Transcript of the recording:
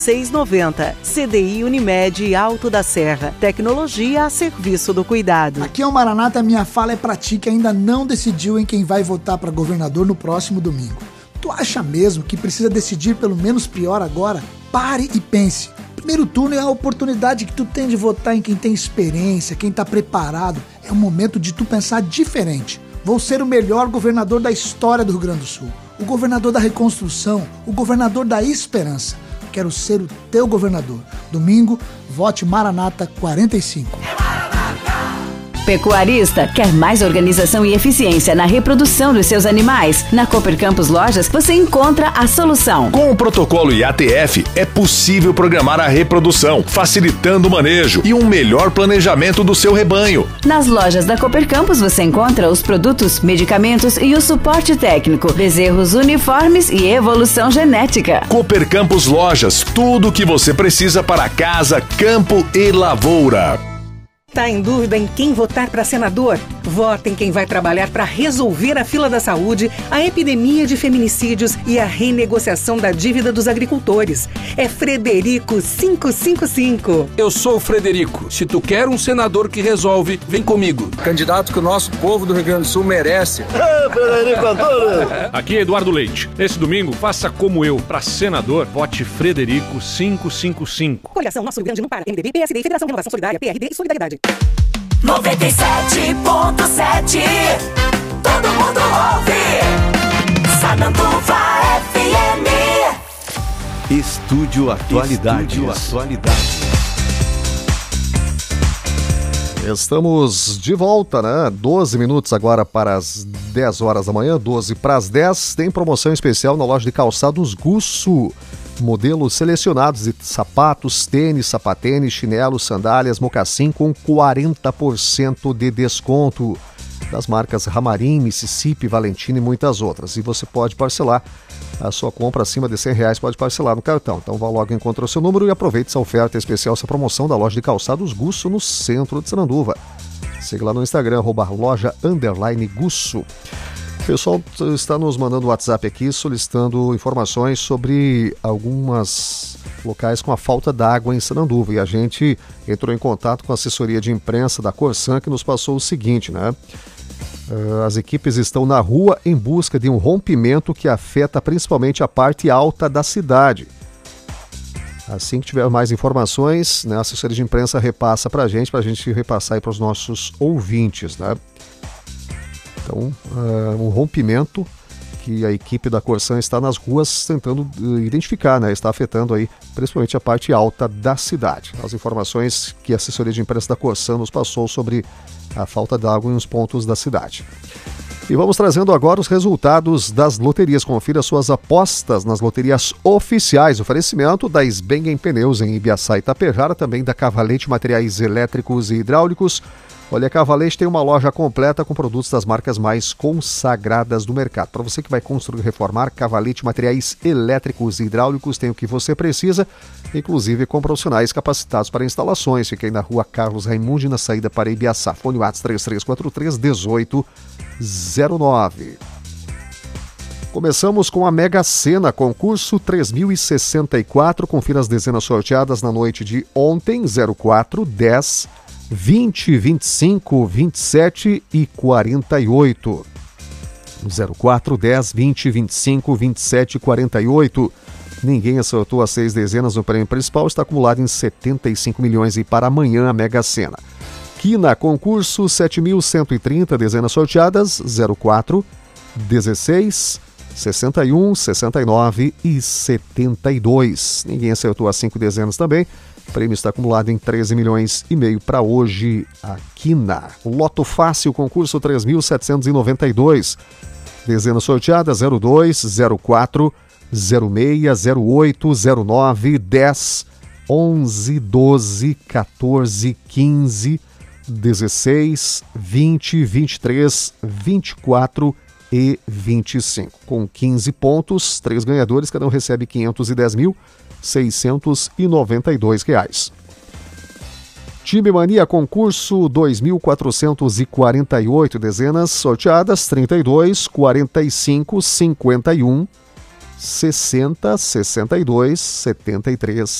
690. CDI Unimed Alto da Serra. Tecnologia a serviço do cuidado. Aqui é o Maranata, minha fala é pra ti que ainda não decidiu em quem vai votar pra governador no próximo domingo. Tu acha mesmo que precisa decidir pelo menos pior agora? Pare e pense. Primeiro turno é a oportunidade que tu tem de votar em quem tem experiência, quem tá preparado. É o momento de tu pensar diferente. Vou ser o melhor governador da história do Rio Grande do Sul. O governador da reconstrução, o governador da esperança. Quero ser o teu governador. Domingo, vote Maranata 45. Pecuarista, quer mais organização e eficiência na reprodução dos seus animais? Na Cooper Campus Lojas você encontra a solução. Com o protocolo IATF é possível programar a reprodução, facilitando o manejo e um melhor planejamento do seu rebanho. Nas lojas da Cooper Campus você encontra os produtos, medicamentos e o suporte técnico, bezerros uniformes e evolução genética. Cooper Campus Lojas, tudo o que você precisa para casa, campo e lavoura. Tá em dúvida em quem votar para senador? Vota em quem vai trabalhar para resolver a fila da saúde, a epidemia de feminicídios e a renegociação da dívida dos agricultores. É Frederico 555. Eu sou o Frederico. Se tu quer um senador que resolve, vem comigo. Candidato que o nosso povo do Rio Grande do Sul merece. Frederico adoro. Aqui é Eduardo Leite. Nesse domingo, faça como eu. Para senador, vote Frederico 555. Coligação Nosso Rio Grande não para. MDB, PSD, Federação de Renovação Solidária, PRD e Solidariedade. 97.7. Todo mundo ouve. Sananduva FM. Estúdio Atualidades. Estamos de volta, né? 12 minutos agora para as 10 horas da manhã, 12 para as 10. Tem promoção especial na loja de calçados Gusso. Modelos selecionados de sapatos, tênis, sapatênis, chinelos, sandálias, mocassim com 40% de desconto. Das marcas Ramarim, Mississippi, Valentino e muitas outras. E você pode parcelar a sua compra acima de R$100, pode parcelar no cartão. Então vá logo, encontre o seu número e aproveite essa oferta especial, essa promoção da loja de calçados Gusso no centro de Sananduva. Siga lá no Instagram, @loja_Gusso. O pessoal está nos mandando WhatsApp aqui solicitando informações sobre algumas locais com a falta d'água em Sananduva. E a gente entrou em contato com a assessoria de imprensa da Corsan, que nos passou o seguinte, né? As equipes estão na rua em busca de um rompimento que afeta principalmente a parte alta da cidade. Assim que tiver mais informações, né, a assessoria de imprensa repassa para a gente repassar aí para os nossos ouvintes, né? Então, um rompimento que a equipe da Corsan está nas ruas tentando identificar, né? Está afetando aí principalmente a parte alta da cidade. As informações que a assessoria de imprensa da Corsan nos passou sobre a falta de água em uns pontos da cidade. E vamos trazendo agora os resultados das loterias. Confira suas apostas nas loterias oficiais. Oferecimento da Sbengen Pneus em Ibiaçá e Itapejara, também da Cavalete Materiais Elétricos e Hidráulicos. Olha, a Cavalete tem uma loja completa com produtos das marcas mais consagradas do mercado. Para você que vai construir e reformar, Cavalete Materiais Elétricos e Hidráulicos tem o que você precisa, inclusive com profissionais capacitados para instalações. Fica aí na rua Carlos Raimundi, na saída para Ibiaçá. Fone WhatsApp 3343-1809. Começamos com a Mega Sena, concurso 3064. Confira as dezenas sorteadas na noite de ontem, 04, 10, 20, 25, 27 e 48. 04, 10, 20, 25, 27 e 48. Ninguém acertou as 6 dezenas no prêmio principal, está acumulado em 75 milhões e para amanhã a Mega Sena. Quina, concurso 7.130, dezenas sorteadas, 04, 16, 61, 69 e 72. Ninguém acertou as 5 dezenas também. O prêmio está acumulado em 13 milhões e meio para hoje a Quina. Loto Fácil, concurso 3.792. Dezenas sorteadas 02, 04, 06, 08, 09, 10, 11, 12, 14, 15, 16, 20, 23, 24 e 25. Com 15 pontos, 3 ganhadores, cada um recebe R$510.692. Time Mania, concurso 2.448, dezenas sorteadas 32, 45, 51, 60 62 73